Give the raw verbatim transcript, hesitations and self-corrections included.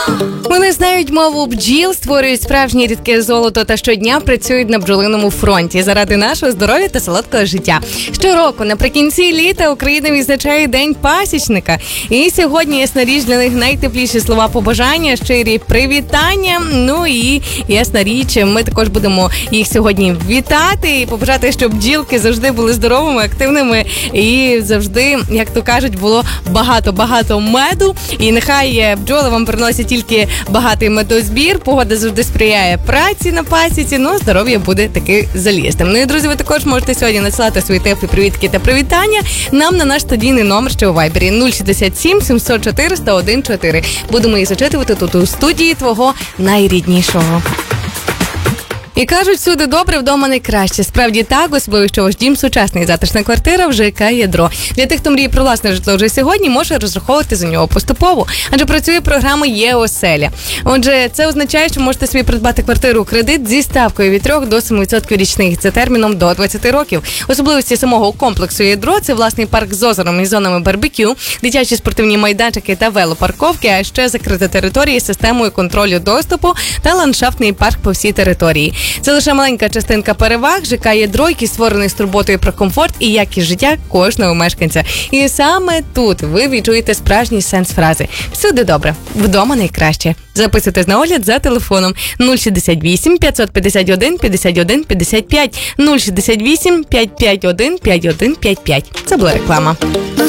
Вони знають мову бджіл, створюють справжнє рідке золото та щодня працюють на бджолиному фронті заради нашого здоров'я та солодкого життя. Щороку наприкінці літа Україна відзначає День пасічника. І сьогодні, ясна річ, для них найтепліші слова побажання, щирі привітання. Ну і, ясна річ, ми також будемо їх сьогодні вітати і побажати, щоб бджілки завжди були здоровими, активними і завжди, як то кажуть, було багато-багато меду. І нехай бджоли вам приносять тільки багатий медозбір, погода завжди сприяє праці на пасіці, ну здоров'я буде таки залізним. Ну і, друзі, ви також можете сьогодні надсилати свої теплі привітки та привітання нам на наш студійний номер, що у Вайбері нуль шістдесят сім сімсот чотириста один чотири. Будемо їх зачитувати тут у студії твого найріднішого. І кажуть, всюди добре, вдома найкраще. Справді так, особливо, що ваш дім сучасний, затишна квартира в ЖК «Ядро». Для тих, хто мріє про власне житло вже сьогодні, може розраховувати за нього поступово, адже працює програма «Є-оселя». Отже, це означає, що можете собі придбати квартиру у кредит зі ставкою від три до семи відсотків річних за терміном до двадцяти років. Особливості самого комплексу «Ядро» – це власний парк з озером і зонами барбекю, дитячі спортивні майданчики та велопарковки, а ще закрита територія з системою контролю доступу та ландшафтний парк по всій території. Це лише маленька частинка переваг ЖК «Ядро», який створений з турботою про комфорт і якість життя кожного мешканця. І саме тут ви відчуєте справжній сенс фрази «Всюди добре, вдома найкраще». Записуйтесь на огляд за телефоном нуль шістдесят вісім п'ятсот п'ятдесят один п'ятдесят один п'ятдесят п'ять нуль шістдесят вісім п'ятсот п'ятдесят один п'ятдесят один п'ятдесят п'ять. Це була реклама.